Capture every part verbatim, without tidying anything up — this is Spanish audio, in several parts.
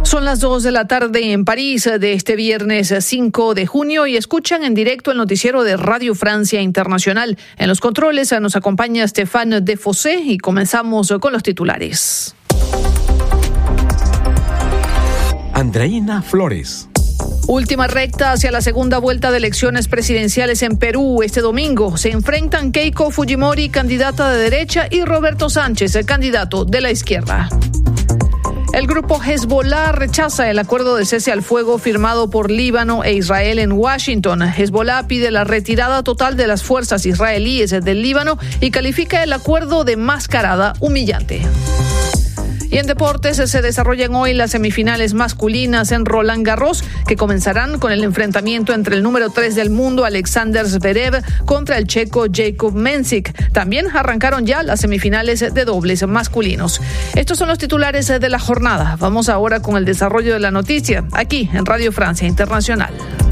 Son las dos de la tarde en París de este viernes cinco de junio y escuchan en directo el noticiero de Radio Francia Internacional. En los controles nos acompaña Stéphane Defossé y comenzamos con los titulares. Andreina Flores. Última recta hacia la segunda vuelta de elecciones presidenciales en Perú. Este domingo se enfrentan Keiko Fujimori, candidata de derecha, y Roberto Sánchez, el candidato de la izquierda. El grupo Hezbollah rechaza el acuerdo de cese al fuego firmado por Líbano e Israel en Washington. Hezbollah pide la retirada total de las fuerzas israelíes del Líbano y califica el acuerdo de mascarada humillante. Y en deportes se desarrollan hoy las semifinales masculinas en Roland Garros, que comenzarán con el enfrentamiento entre el número tres del mundo, Alexander Zverev, contra el checo Jakub Mensik. También arrancaron ya las semifinales de dobles masculinos. Estos son los titulares de la jornada. Vamos ahora con el desarrollo de la noticia, aquí en Radio Francia Internacional.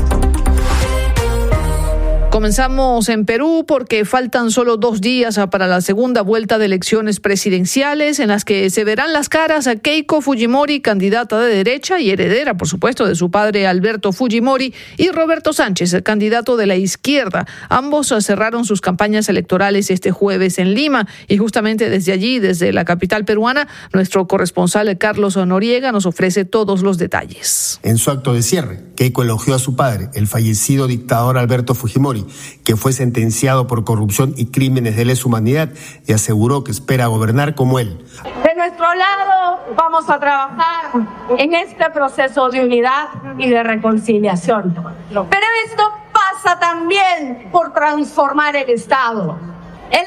Comenzamos en Perú porque faltan solo dos días para la segunda vuelta de elecciones presidenciales en las que se verán las caras a Keiko Fujimori, candidata de derecha y heredera, por supuesto, de su padre Alberto Fujimori, y Roberto Sánchez, el candidato de la izquierda. Ambos cerraron sus campañas electorales este jueves en Lima y justamente desde allí, desde la capital peruana, nuestro corresponsal Carlos Noriega nos ofrece todos los detalles. En su acto de cierre, Keiko elogió a su padre, el fallecido dictador Alberto Fujimori, que fue sentenciado por corrupción y crímenes de lesa humanidad, y aseguró que espera gobernar como él. De nuestro lado vamos a trabajar en este proceso de unidad y de reconciliación. Pero esto pasa también por transformar el Estado. El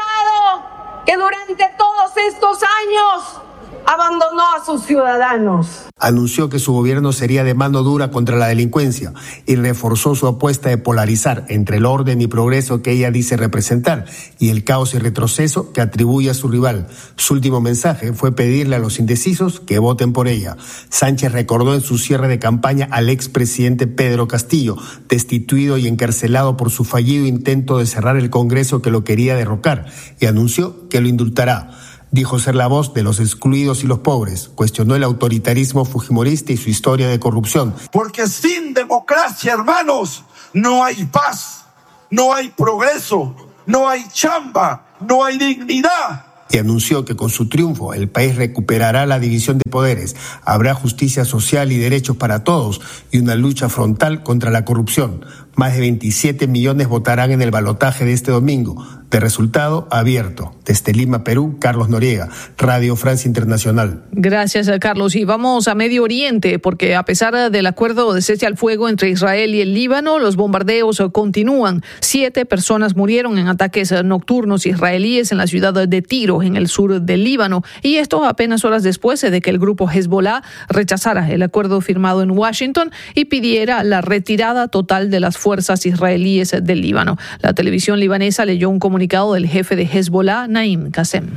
Estado que durante todos estos años abandonó a sus ciudadanos. Anunció que su gobierno sería de mano dura contra la delincuencia y reforzó su apuesta de polarizar entre el orden y progreso que ella dice representar y el caos y retroceso que atribuye a su rival. Su último mensaje fue pedirle a los indecisos que voten por ella. Sánchez recordó en su cierre de campaña al expresidente Pedro Castillo, destituido y encarcelado por su fallido intento de cerrar el Congreso que lo quería derrocar, y anunció que lo indultará. Dijo ser la voz de los excluidos y los pobres. Cuestionó el autoritarismo fujimorista y su historia de corrupción. Porque sin democracia, hermanos, no hay paz, no hay progreso, no hay chamba, no hay dignidad. Y anunció que con su triunfo el país recuperará la división de poderes, habrá justicia social y derechos para todos y una lucha frontal contra la corrupción. Más de veintisiete millones votarán en el balotaje de este domingo, de resultado abierto. Desde Lima, Perú, Carlos Noriega, Radio Francia Internacional. Gracias, Carlos. Y vamos a Medio Oriente, porque a pesar del acuerdo de cese al fuego entre Israel y el Líbano, los bombardeos continúan. Siete personas murieron en ataques nocturnos israelíes en la ciudad de Tiro, en el sur del Líbano. Y esto apenas horas después de que el grupo Hezbollah rechazara el acuerdo firmado en Washington y pidiera la retirada total de las fuerzas israelíes del Líbano. La televisión libanesa leyó un comunicado del jefe de Hezbollah, Naim Qassem.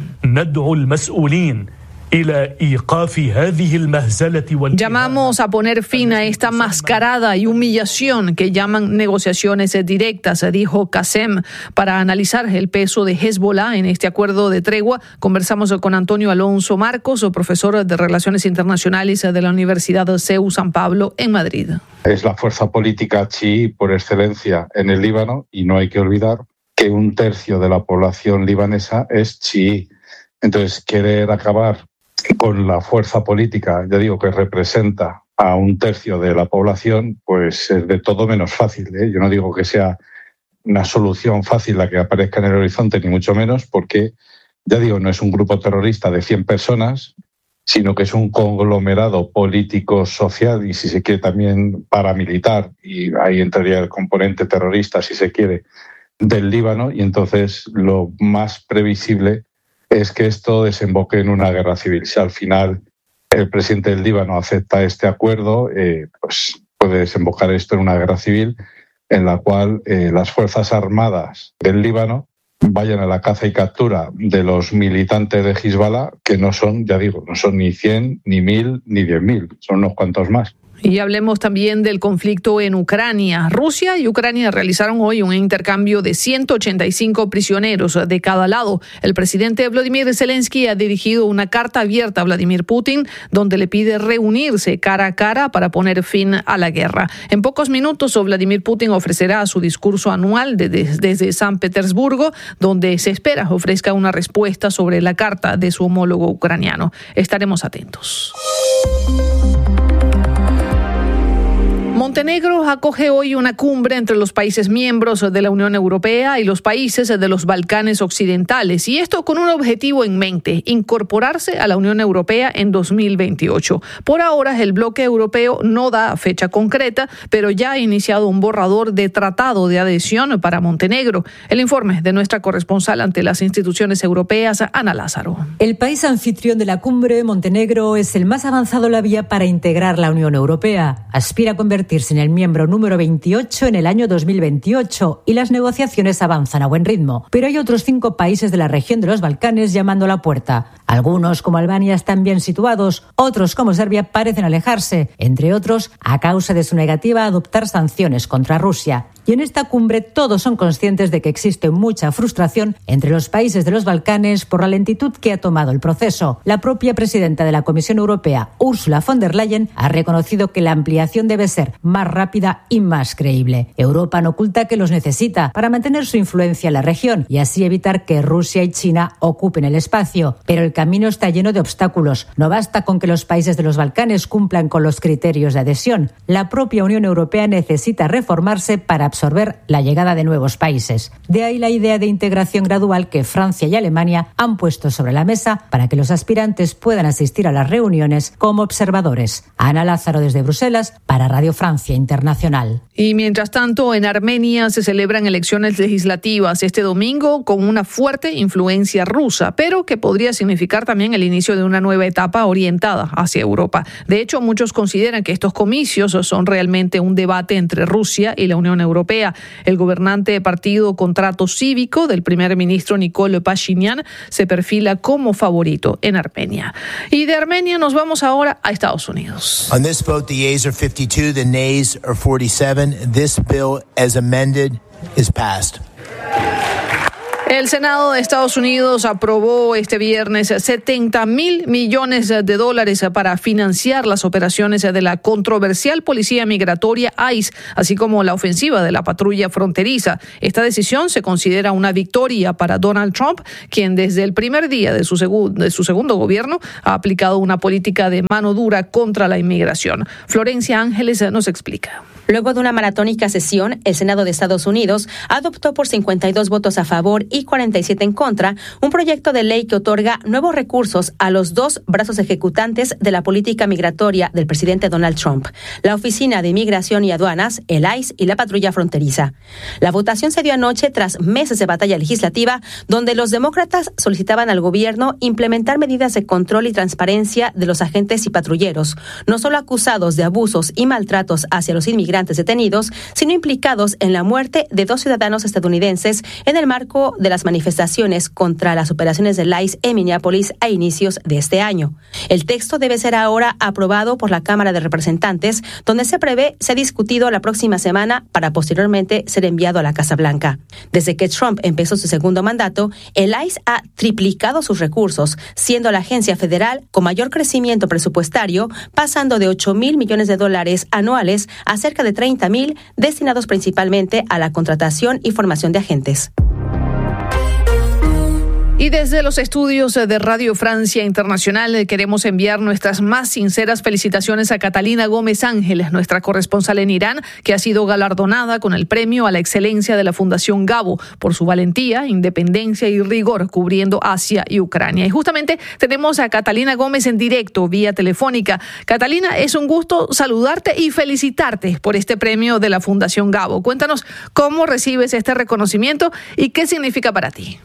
Llamamos a poner fin a esta mascarada y humillación que llaman negociaciones directas, dijo Qassem. Para analizar el peso de Hezbollah en este acuerdo de tregua, conversamos con Antonio Alonso Marcos, profesor de Relaciones Internacionales de la Universidad C E U San Pablo en Madrid. Es la fuerza política chií por excelencia en el Líbano y no hay que olvidar que un tercio de la población libanesa es chií. Entonces, querer acabar con la fuerza política, ya digo, que representa a un tercio de la población, pues es de todo menos fácil, ¿eh? Yo no digo que sea una solución fácil la que aparezca en el horizonte, ni mucho menos, porque, ya digo, no es un grupo terrorista de cien personas, sino que es un conglomerado político, social y, si se quiere, también paramilitar, y ahí entraría el componente terrorista, si se quiere, del Líbano, y entonces lo más previsible es que esto desemboque en una guerra civil. Si al final el presidente del Líbano acepta este acuerdo, eh, pues puede desembocar esto en una guerra civil en la cual eh, las Fuerzas Armadas del Líbano vayan a la caza y captura de los militantes de Hezbollah, que no son, ya digo, no son ni cien, ni mil, ni diez mil, son unos cuantos más. Y hablemos también del conflicto en Ucrania. Rusia y Ucrania realizaron hoy un intercambio de ciento ochenta y cinco prisioneros de cada lado. El presidente Volodymyr Zelensky ha dirigido una carta abierta a Vladimir Putin donde le pide reunirse cara a cara para poner fin a la guerra. En pocos minutos, Vladimir Putin ofrecerá su discurso anual desde, desde San Petersburgo, donde se espera ofrezca una respuesta sobre la carta de su homólogo ucraniano. Estaremos atentos. Montenegro acoge hoy una cumbre entre los países miembros de la Unión Europea y los países de los Balcanes Occidentales, y esto con un objetivo en mente: incorporarse a la Unión Europea en dos mil veintiocho. Por ahora, el bloque europeo no da fecha concreta, pero ya ha iniciado un borrador de tratado de adhesión para Montenegro. El informe de nuestra corresponsal ante las instituciones europeas, Ana Lázaro. El país anfitrión de la cumbre, Montenegro, es el más avanzado en la vía para integrar la Unión Europea. Aspira a convertirse en el miembro número veintiocho en el año dos mil veintiocho y las negociaciones avanzan a buen ritmo. Pero hay otros cinco países de la región de los Balcanes llamando a la puerta. Algunos, como Albania, están bien situados, otros, como Serbia, parecen alejarse, entre otros, a causa de su negativa a adoptar sanciones contra Rusia. Y en esta cumbre todos son conscientes de que existe mucha frustración entre los países de los Balcanes por la lentitud que ha tomado el proceso. La propia presidenta de la Comisión Europea, Ursula von der Leyen, ha reconocido que la ampliación debe ser más rápida y más creíble. Europa no oculta que los necesita para mantener su influencia en la región y así evitar que Rusia y China ocupen el espacio. Pero el camino está lleno de obstáculos. No basta con que los países de los Balcanes cumplan con los criterios de adhesión. La propia Unión Europea necesita reformarse para absorber la llegada de nuevos países. De ahí la idea de integración gradual que Francia y Alemania han puesto sobre la mesa para que los aspirantes puedan asistir a las reuniones como observadores. Ana Lázaro desde Bruselas para Radio Francia Internacional. Y mientras tanto, en Armenia se celebran elecciones legislativas este domingo con una fuerte influencia rusa, pero que podría significar también el inicio de una nueva etapa orientada hacia Europa. De hecho, muchos consideran que estos comicios son realmente un debate entre Rusia y la Unión Europea. El gobernante partido Contrato Cívico del primer ministro Nikol Pashinyan se perfila como favorito en Armenia. Y de Armenia nos vamos ahora a Estados Unidos. On this vote, the yeas are fifty-two, the nays are forty-seven. This bill, as amended, is passed. El Senado de Estados Unidos aprobó este viernes setenta mil millones de dólares para financiar las operaciones de la controversial policía migratoria ICE, así como la ofensiva de la patrulla fronteriza. Esta decisión se considera una victoria para Donald Trump, quien desde el primer día de su, segu- de su segundo gobierno ha aplicado una política de mano dura contra la inmigración. Florencia Ángeles nos explica. Luego de una maratónica sesión, el Senado de Estados Unidos adoptó por cincuenta y dos votos a favor y cuarenta y siete en contra un proyecto de ley que otorga nuevos recursos a los dos brazos ejecutantes de la política migratoria del presidente Donald Trump, la Oficina de Inmigración y Aduanas, el ICE y la Patrulla Fronteriza. La votación se dio anoche tras meses de batalla legislativa, donde los demócratas solicitaban al gobierno implementar medidas de control y transparencia de los agentes y patrulleros, no solo acusados de abusos y maltratos hacia los inmigrantes detenidos, sino implicados en la muerte de dos ciudadanos estadounidenses en el marco de las manifestaciones contra las operaciones del ICE en Minneapolis a inicios de este año. El texto debe ser ahora aprobado por la Cámara de Representantes, donde se prevé ser discutido la próxima semana para posteriormente ser enviado a la Casa Blanca. Desde que Trump empezó su segundo mandato, el ICE ha triplicado sus recursos, siendo la agencia federal con mayor crecimiento presupuestario, pasando de ocho mil millones de dólares anuales a cerca de treinta mil, destinados principalmente a la contratación y formación de agentes. Y desde los estudios de Radio Francia Internacional queremos enviar nuestras más sinceras felicitaciones a Catalina Gómez Ángeles, nuestra corresponsal en Irán, que ha sido galardonada con el premio a la excelencia de la Fundación Gabo por su valentía, independencia y rigor cubriendo Asia y Ucrania. Y justamente tenemos a Catalina Gómez en directo vía telefónica. Catalina, es un gusto saludarte y felicitarte por este premio de la Fundación Gabo. Cuéntanos cómo recibes este reconocimiento y qué significa para ti.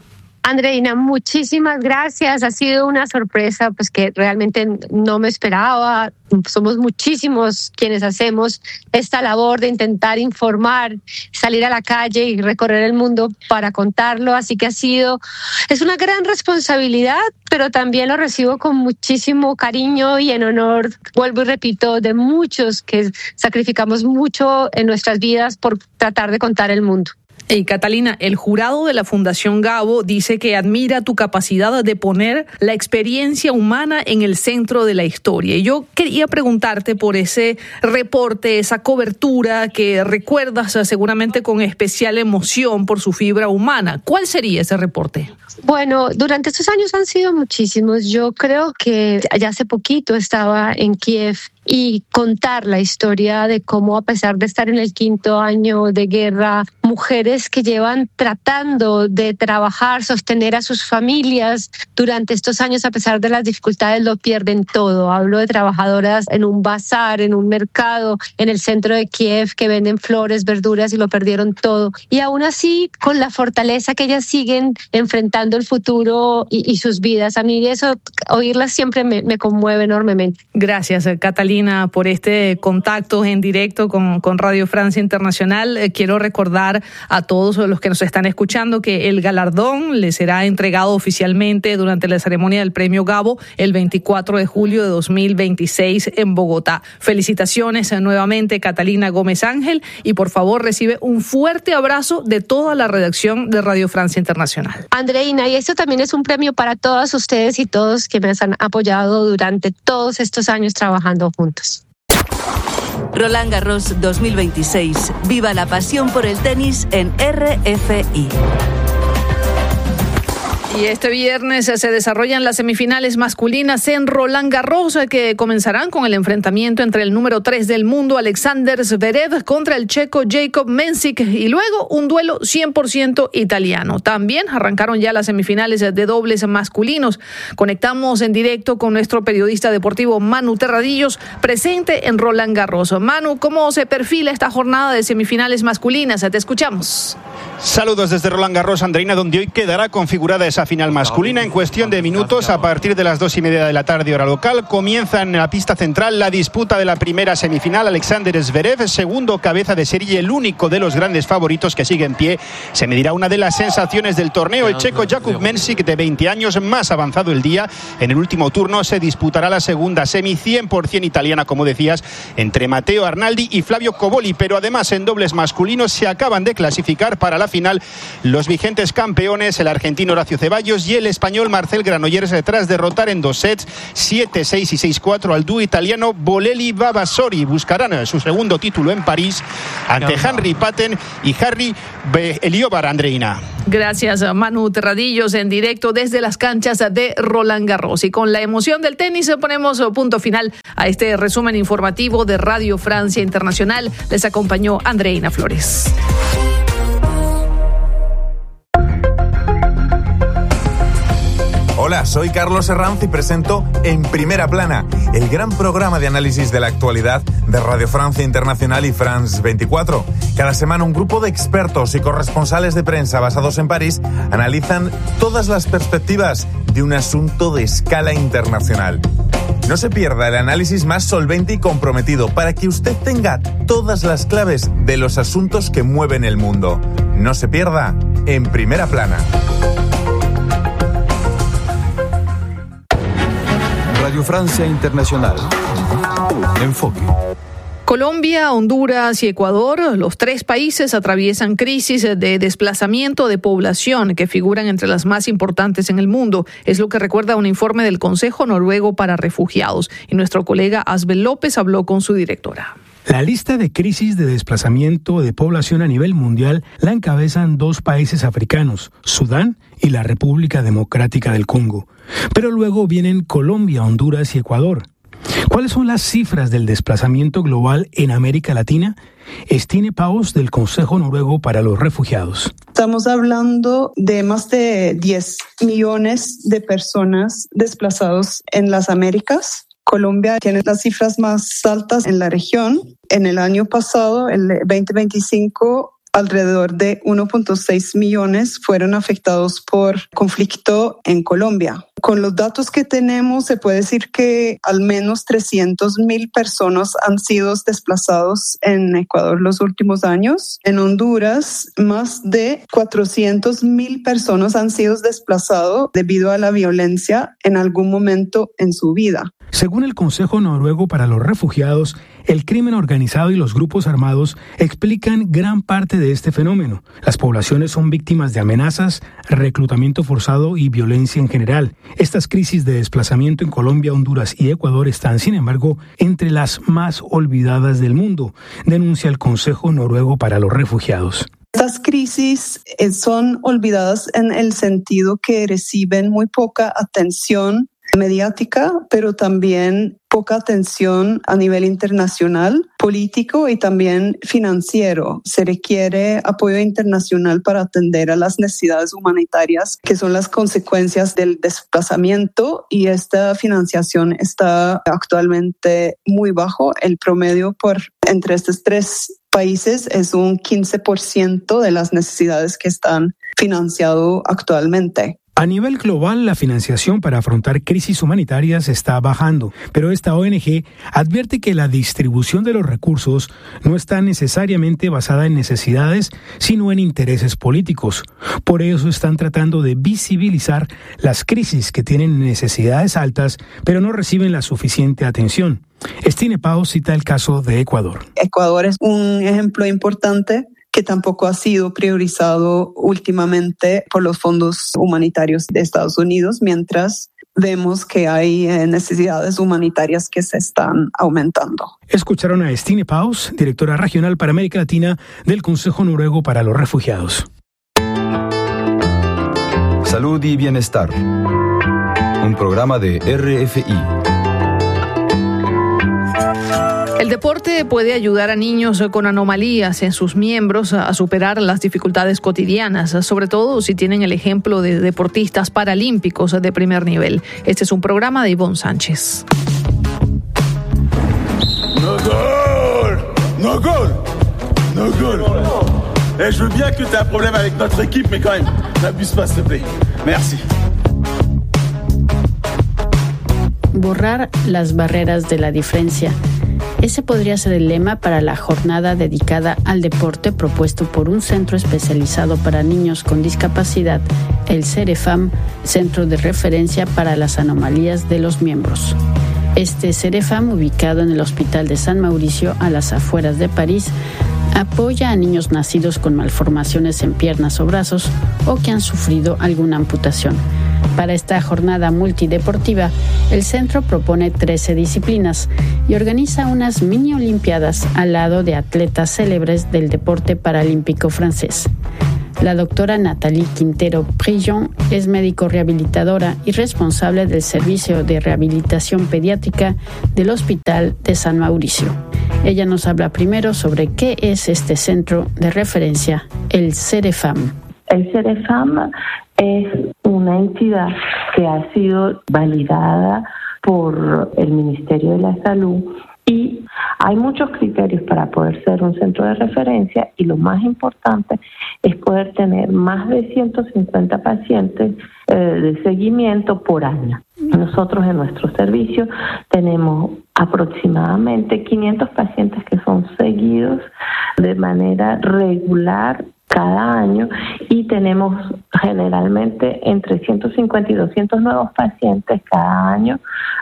Andreina, muchísimas gracias. Ha sido una sorpresa pues que realmente no me esperaba. Somos muchísimos quienes hacemos esta labor de intentar informar, salir a la calle y recorrer el mundo para contarlo. Así que ha sido, es una gran responsabilidad, pero también lo recibo con muchísimo cariño y en honor, vuelvo y repito, de muchos que sacrificamos mucho en nuestras vidas por tratar de contar el mundo. Y Catalina, el jurado de la Fundación Gabo dice que admira tu capacidad de poner la experiencia humana en el centro de la historia. Y yo quería preguntarte por ese reporte, esa cobertura que recuerdas seguramente con especial emoción por su fibra humana. ¿Cuál sería ese reporte? Bueno, durante estos años han sido muchísimos. Yo creo que ya hace poquito estaba en Kiev y contar la historia de cómo, a pesar de estar en el quinto año de guerra, mujeres que llevan tratando de trabajar, sostener a sus familias durante estos años, a pesar de las dificultades, lo pierden todo. Hablo de trabajadoras en un bazar, en un mercado, en el centro de Kiev, que venden flores, verduras y lo perdieron todo. Y aún así, con la fortaleza que ellas siguen enfrentando el futuro y, y sus vidas. A mí eso, oírlas siempre me, me conmueve enormemente. Gracias, Catalina, por este contacto en directo con, con Radio Francia Internacional. Eh, quiero recordar a todos los que nos están escuchando que el galardón le será entregado oficialmente durante la ceremonia del Premio Gabo el veinticuatro de julio de dos mil veintiséis en Bogotá. Felicitaciones nuevamente, Catalina Gómez Ángel, y por favor recibe un fuerte abrazo de toda la redacción de Radio Francia Internacional. Andreina, y esto también es un premio para todas ustedes y todos que me han apoyado durante todos estos años trabajando juntos. Roland Garros dos mil veintiséis. Viva la pasión por el tenis en R F I. Y este viernes se desarrollan las semifinales masculinas en Roland Garros, que comenzarán con el enfrentamiento entre el número tres del mundo, Alexander Zverev, contra el checo Jakub Mensik, y luego un duelo cien por ciento italiano. También arrancaron ya las semifinales de dobles masculinos. Conectamos en directo con nuestro periodista deportivo Manu Terradillos, presente en Roland Garros. Manu, ¿cómo se perfila esta jornada de semifinales masculinas? Te escuchamos. Saludos desde Roland Garros, Andreina, donde hoy quedará configurada esa final masculina. En cuestión de minutos, a partir de las dos y media de la tarde hora local, comienza en la pista central la disputa de la primera semifinal. Alexander Zverev, segundo cabeza de serie, el único de los grandes favoritos que sigue en pie, se medirá una de las sensaciones del torneo, el checo Jakub Mensik, de veinte años, más avanzado el día. En el último turno se disputará la segunda semi, cien por ciento italiana, como decías, entre Matteo Arnaldi y Flavio Cobolli. Pero además, en dobles masculinos se acaban de clasificar para la final los vigentes campeones, el argentino Horacio Ceballos y el español Marcel Granollers, tras derrotar en dos sets, siete seis y seis cuatro, al dúo italiano Bolelli Vavasori. Buscarán su segundo título en París ante Henry Patten y Harry Eliobar, Andreina. Gracias, Manu Terradillos, en directo desde las canchas de Roland Garros. Y con la emoción del tenis ponemos punto final a este resumen informativo de Radio Francia Internacional. Les acompañó Andreina Flores. Hola, soy Carlos Herranz y presento En Primera Plana, el gran programa de análisis de la actualidad de Radio Francia Internacional y France veinticuatro. Cada semana un grupo de expertos y corresponsales de prensa basados en París analizan todas las perspectivas de un asunto de escala internacional. No se pierda el análisis más solvente y comprometido para que usted tenga todas las claves de los asuntos que mueven el mundo. No se pierda En Primera Plana. Radio Francia Internacional. Enfoque. Colombia, Honduras y Ecuador, los tres países atraviesan crisis de desplazamiento de población que figuran entre las más importantes en el mundo. Es lo que recuerda un informe del Consejo Noruego para Refugiados. Y nuestro colega Asbel López habló con su directora. La lista de crisis de desplazamiento de población a nivel mundial la encabezan dos países africanos, Sudán y la República Democrática del Congo. Pero luego vienen Colombia, Honduras y Ecuador. ¿Cuáles son las cifras del desplazamiento global en América Latina? Stine Paus, del Consejo Noruego para los Refugiados. Estamos hablando de más de diez millones de personas desplazados en las Américas. Colombia tiene las cifras más altas en la región. En el año pasado, el veinte veinticinco, alrededor de uno punto seis millones fueron afectados por conflicto en Colombia. Con los datos que tenemos, se puede decir que al menos trescientas mil personas han sido desplazados en Ecuador los últimos años. En Honduras, más de cuatrocientas mil personas han sido desplazadas debido a la violencia en algún momento en su vida. Según el Consejo Noruego para los Refugiados, el crimen organizado y los grupos armados explican gran parte de este fenómeno. Las poblaciones son víctimas de amenazas, reclutamiento forzado y violencia en general. Estas crisis de desplazamiento en Colombia, Honduras y Ecuador están, sin embargo, entre las más olvidadas del mundo, denuncia el Consejo Noruego para los Refugiados. Estas crisis son olvidadas en el sentido que reciben muy poca atención mediática, pero también poca atención a nivel internacional, político y también financiero. Se requiere apoyo internacional para atender a las necesidades humanitarias, que son las consecuencias del desplazamiento, y esta financiación está actualmente muy bajo. El promedio por entre estos tres países es un quince por ciento de las necesidades que están financiadas actualmente. A nivel global, la financiación para afrontar crisis humanitarias está bajando, pero esta O N G advierte que la distribución de los recursos no está necesariamente basada en necesidades, sino en intereses políticos. Por eso están tratando de visibilizar las crisis que tienen necesidades altas, pero no reciben la suficiente atención. Stine Pau cita el caso de Ecuador. Ecuador es un ejemplo importante que tampoco ha sido priorizado últimamente por los fondos humanitarios de Estados Unidos, mientras vemos que hay necesidades humanitarias que se están aumentando. Escucharon a Stine Paus, directora regional para América Latina del Consejo Noruego para los Refugiados. Salud y bienestar. Un programa de R F I. El deporte puede ayudar a niños con anomalías en sus miembros a superar las dificultades cotidianas, sobre todo si tienen el ejemplo de deportistas paralímpicos de primer nivel. Este es un programa de Ivonne Sánchez. No goal! No goal! No goal! Eh, je veux bien que tu aies un problème avec notre équipe, mais quand même, n'abuse pas, s'il te plaît. Merci. Borrar las barreras de la diferencia. Ese podría ser el lema para la jornada dedicada al deporte propuesto por un centro especializado para niños con discapacidad, el CEREFAM, Centro de Referencia para las Anomalías de los Miembros. Este CEREFAM, ubicado en el Hospital de San Mauricio, a las afueras de París, apoya a niños nacidos con malformaciones en piernas o brazos o que han sufrido alguna amputación. Para esta jornada multideportiva, el centro propone trece disciplinas y organiza unas mini olimpiadas al lado de atletas célebres del deporte paralímpico francés. La doctora Nathalie Quintero Prillon es médico rehabilitadora y responsable del Servicio de Rehabilitación Pediátrica del Hospital de San Mauricio. Ella nos habla primero sobre qué es este centro de referencia, el CEREFAM. El CEREFAM es una entidad que ha sido validada por el Ministerio de la Salud y hay muchos criterios para poder ser un centro de referencia, y lo más importante es poder tener más de ciento cincuenta pacientes eh, de seguimiento por año. Nosotros en nuestro servicio tenemos aproximadamente quinientos pacientes que son seguidos de manera regular cada año, y tenemos generalmente entre ciento cincuenta y doscientos nuevos pacientes cada año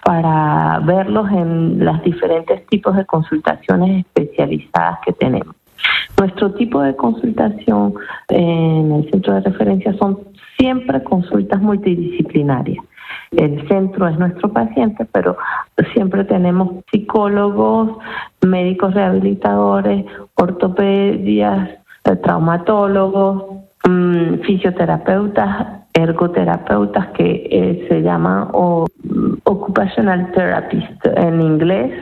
para verlos en los diferentes tipos de consultaciones especializadas que tenemos. Nuestro tipo de consultación en el centro de referencia son siempre consultas multidisciplinarias. El centro es nuestro paciente, pero siempre tenemos psicólogos, médicos rehabilitadores, ortopedias, traumatólogos, mmm, fisioterapeutas, ergoterapeutas que eh, se llaman o, occupational therapist en inglés,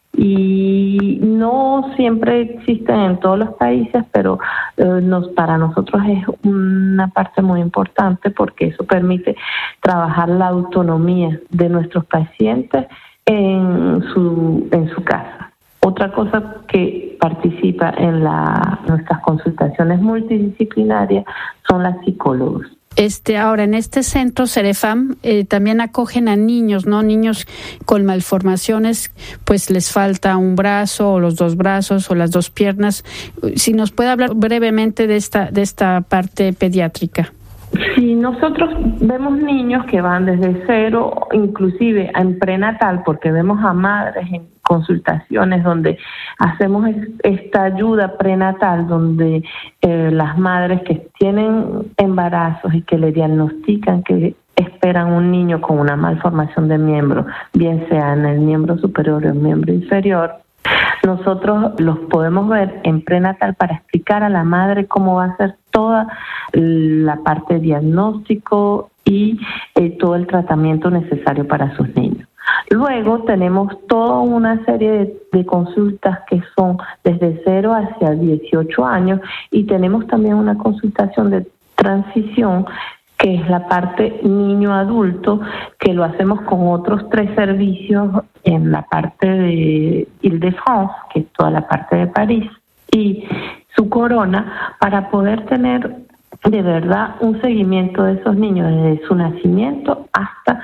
y no siempre existen en todos los países, pero eh, nos, para nosotros es una parte muy importante porque eso permite trabajar la autonomía de nuestros pacientes en su, en su casa. Otra cosa que participa en la, nuestras consultaciones multidisciplinarias son las psicólogos. Este, ahora, en este centro Cerefam eh, también acogen a niños, ¿no? Niños con malformaciones, pues les falta un brazo o los dos brazos o las dos piernas. Si nos puede hablar brevemente de esta, de esta parte pediátrica. Sí, nosotros vemos niños que van desde cero, inclusive en prenatal, porque vemos a madres en consultaciones donde hacemos esta ayuda prenatal, donde eh, las madres que tienen embarazos y que le diagnostican que esperan un niño con una malformación de miembro, bien sea en el miembro superior o el miembro inferior, nosotros los podemos ver en prenatal para explicar a la madre cómo va a ser toda la parte de diagnóstico y eh, todo el tratamiento necesario para sus niños. Luego tenemos toda una serie de, de consultas que son desde cero hacia dieciocho años y tenemos también una consultación de transición que es la parte niño-adulto, que lo hacemos con otros tres servicios en la parte de Île-de-France, que es toda la parte de París, y su corona, para poder tener de verdad un seguimiento de esos niños desde su nacimiento hasta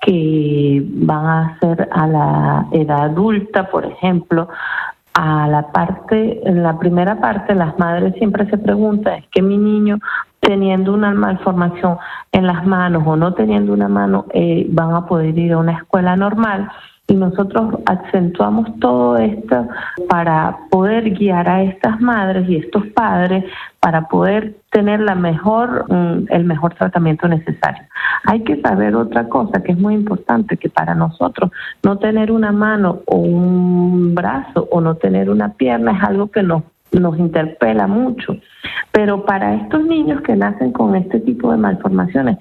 que van a ser a la edad adulta, por ejemplo. A la parte, en la primera parte, las madres siempre se preguntan, ¿es que mi niño teniendo una malformación en las manos o no teniendo una mano eh, van a poder ir a una escuela normal? Y nosotros acentuamos todo esto para poder guiar a estas madres y estos padres para poder tener la mejor, el mejor tratamiento necesario. Hay que saber otra cosa que es muy importante, que para nosotros no tener una mano o un brazo o no tener una pierna es algo que nos, nos interpela mucho. Pero para estos niños que nacen con este tipo de malformaciones,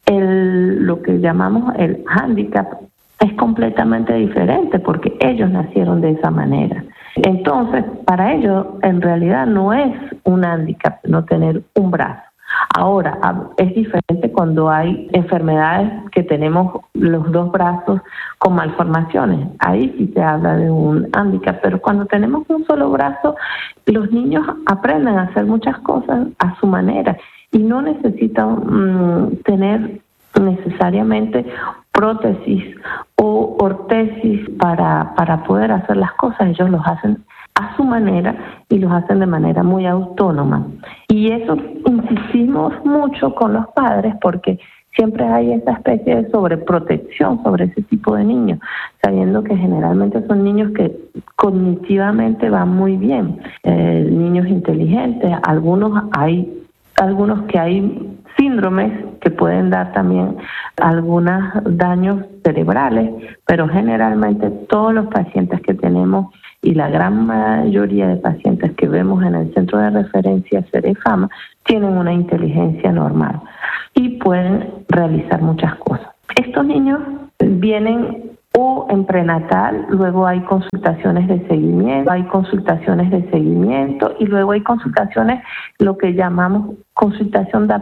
el, lo que llamamos el hándicap es completamente diferente porque ellos nacieron de esa manera. Entonces, para ellos, en realidad no es un hándicap no tener un brazo. Ahora, es diferente cuando hay enfermedades que tenemos los dos brazos con malformaciones. Ahí sí se habla de un hándicap, pero cuando tenemos un solo brazo, los niños aprenden a hacer muchas cosas a su manera y no necesitan mmm, tener necesariamente prótesis o ortesis para, para poder hacer las cosas. Ellos los hacen a su manera y los hacen de manera muy autónoma. Y eso insistimos mucho con los padres porque siempre hay esa especie de sobreprotección sobre ese tipo de niños, sabiendo que generalmente son niños que cognitivamente van muy bien, eh, niños inteligentes, algunos hay algunos que hay síndromes que pueden dar también algunos daños cerebrales, pero generalmente todos los pacientes que tenemos y la gran mayoría de pacientes que vemos en el centro de referencia Cerefam tienen una inteligencia normal y pueden realizar muchas cosas. Estos niños vienen o en prenatal, luego hay consultaciones de seguimiento, hay consultaciones de seguimiento y luego hay consultaciones, lo que llamamos consultación de